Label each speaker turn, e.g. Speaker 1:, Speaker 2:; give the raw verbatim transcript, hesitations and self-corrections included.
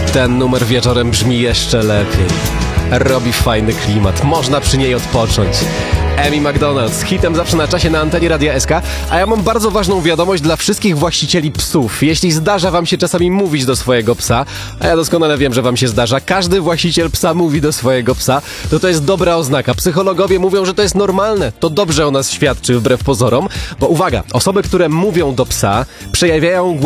Speaker 1: Ten numer wieczorem brzmi jeszcze lepiej. Robi fajny klimat, można przy niej odpocząć. Amy Macdonald z hitem zawsze na czasie na antenie Radia S K. A ja mam bardzo ważną wiadomość dla wszystkich właścicieli psów. Jeśli zdarza wam się czasami mówić do swojego psa, a ja doskonale wiem, że wam się zdarza, każdy właściciel psa mówi do swojego psa, to to jest dobra oznaka. Psychologowie mówią, że to jest normalne. To dobrze o nas świadczy wbrew pozorom, bo uwaga, osoby, które mówią do psa, przejawiają